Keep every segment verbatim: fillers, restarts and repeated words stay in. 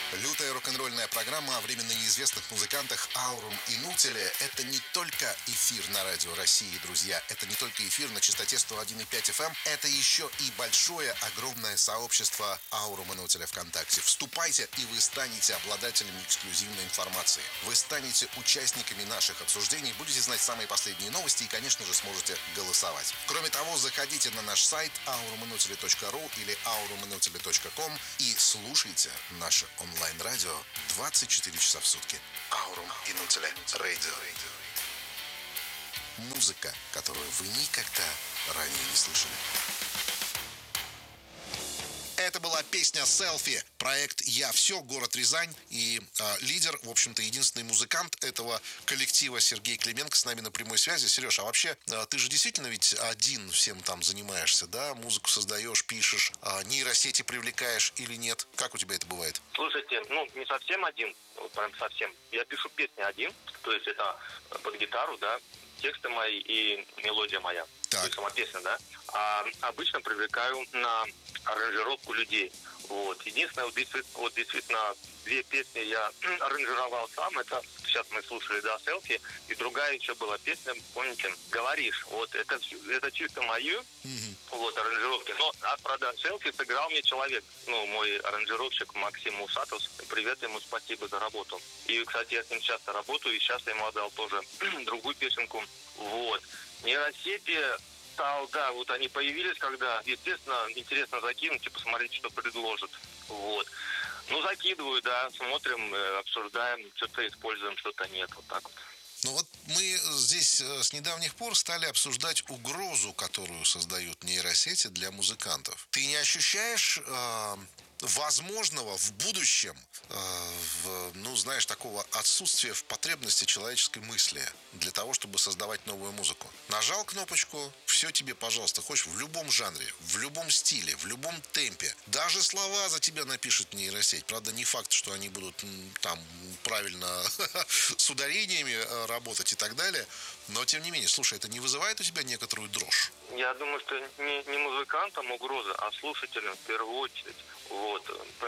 Лютая рок-н-ролльная программа о временно неизвестных музыкантах Аурум и Нутеле – это не только эфир на радио России, друзья. Это не только эфир на частоте сто один и пять эф эм. Это еще и большое, огромное сообщество Аурум и Нутеля ВКонтакте. Вступайте, и вы станете обладателями эксклюзивной информации. Вы станете участниками наших обсуждений, будете знать самые последние новости и, конечно же, сможете голосовать. Кроме того, заходите на наш сайт аурум и нутели точка ру или аурум и нутели точка ком и слушайте наше онлайн. Онлайн-радио двадцать четыре часа в сутки. Аурум и Нутеле Радио. Музыка, которую вы никогда ранее не слышали. Это была песня «Селфи», проект «Я все», город Рязань. И э, лидер, в общем-то, единственный музыкант этого коллектива Сергей Клименко с нами на прямой связи. Сереж, а вообще, э, ты же действительно ведь один всем там занимаешься, да? Музыку создаешь, пишешь, э, нейросети привлекаешь или нет? Как у тебя это бывает? Слушайте, ну, не совсем один, вот прям совсем. Я пишу песни один, то есть это под гитару, да, тексты мои и мелодия моя. Так. То есть сама песня, да. А обычно привлекаю на аранжировку людей. Вот. Единственное, вот действительно, вот действительно две песни я аранжировал сам. Это сейчас мы слушали, да, «Селфи». И другая еще была песня, помните, «Говоришь». Вот это, это чисто мои mm-hmm. вот, аранжировки. Но а про «Селфи» сыграл мне человек, ну, мой аранжировщик Максим Усатов. Привет ему, спасибо за работу. И, кстати, я с ним часто работаю, и сейчас я ему отдал тоже другую песенку. Вот. Нейросети стал, да, вот они появились, когда, естественно, интересно закинуть и посмотреть, что предложат. Вот. Ну, закидываю, да, смотрим, обсуждаем, что-то используем, что-то нет, вот так вот. Ну вот мы здесь с недавних пор стали обсуждать угрозу, которую создают нейросети для музыкантов. Ты не ощущаешь э, возможного в будущем, э, в, ну, знаешь, такого отсутствия в потребности человеческой мысли для того, чтобы создавать новую музыку? Нажал кнопочку, все тебе, пожалуйста, хочешь в любом жанре, в любом стиле, в любом темпе. Даже слова за тебя напишет нейросеть. Правда, не факт, что они будут там правильно с ударениями работать и так далее. Но, тем не менее, слушай, это не вызывает у тебя некоторую дрожь? Я думаю, что не, не музыкантам угроза, а слушателям в первую очередь. Вот.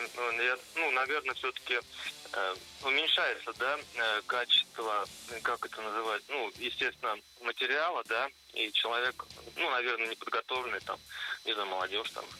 Я, ну, наверное, все-таки э, уменьшается, да, э, качество, как это называть, ну, естественно, материала, да, и человек, ну, наверное, неподготовленный, там, не знаю, молодежь, там,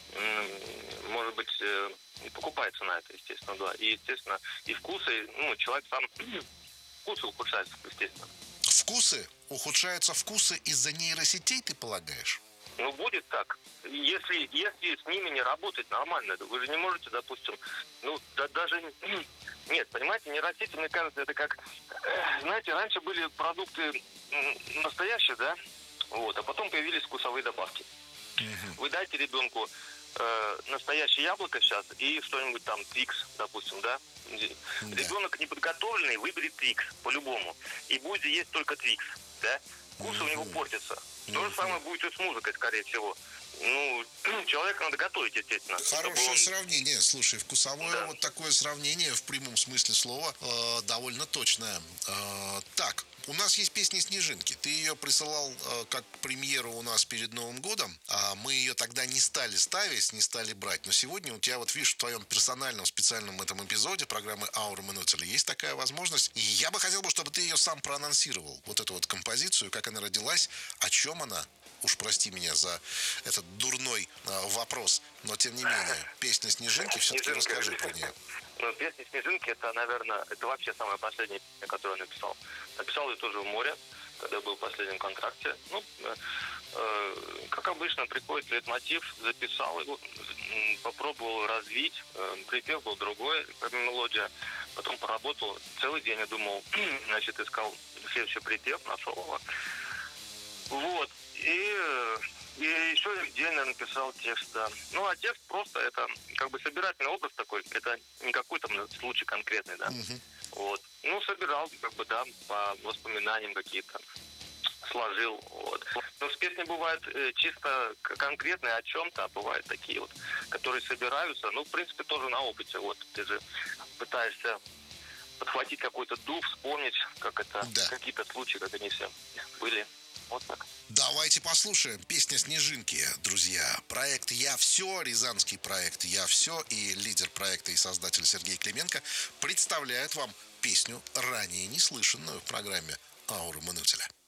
может быть, э, не покупается на это, естественно, да. И, естественно, и вкусы, ну, человек сам, вкусы ухудшаются, естественно. Вкусы? Ухудшаются вкусы из-за нейросетей, ты полагаешь? Ну, будет так. Если, если с ними не работать нормально, вы же не можете, допустим, ну, да, даже... Нет, понимаете, нейросети, мне кажется, это как... Знаете, раньше были продукты настоящие, да? Вот, а потом появились вкусовые добавки. Угу. Вы дайте ребенку э, настоящее яблоко сейчас и что-нибудь там, твикс, допустим, да? Да. Ребенок неподготовленный выберет твикс по-любому. И будет есть только твикс, да? Вкусы mm-hmm. у него портятся. Mm-hmm. То же самое будет и с музыкой, скорее всего. Ну, человека надо готовить, естественно. Хорошее он... сравнение. Слушай, вкусовое да. вот такое сравнение в прямом смысле слова э, довольно точное. Э, так, у нас есть песня «Снежинки». Ты ее присылал э, как премьеру у нас перед Новым годом. А мы ее тогда не стали ставить, не стали брать. Но сегодня у тебя, вот видишь, в твоем персональном специальном этом эпизоде программы «Аурум и Нутеле» есть такая возможность. И я бы хотел, чтобы ты ее сам проанонсировал. Вот эту вот композицию, как она родилась, о чем она. Уж прости меня за этот дурной э, вопрос, но тем не менее, песня «Снежинки», все-таки расскажи про нее. Ну, песня «Снежинки» — это, наверное, это вообще самая последняя песня, которую я написал. Написал ее тоже в море, когда был в последнем контракте. Ну, э, э, как обычно, приходит лейтмотив, записал его, попробовал развить. Э, припев был другой, мелодия. Потом поработал целый день, я думал, значит, искал следующий припев, нашел его. Вот. И, и еще отдельно написал текст, да. Ну, а текст просто это как бы собирательный образ такой. Это не какой-то случай конкретный, да. Uh-huh. Вот. Ну, собирал, как бы, да, по воспоминаниям какие-то. Сложил, вот. Но с песни бывают э, чисто конкретные о чем-то, а бывают такие вот, которые собираются. Ну, в принципе, тоже на опыте. Вот, ты же пытаешься подхватить какой-то дух, вспомнить, как это, да. Какие-то случаи, как они все были. Вот так. Давайте послушаем. Песня «Снежинки», друзья. Проект «Я все», рязанский проект «Я все» и лидер проекта и создатель Сергей Клименко представляют вам песню, ранее неслышанную в программе «Аура Манутеля».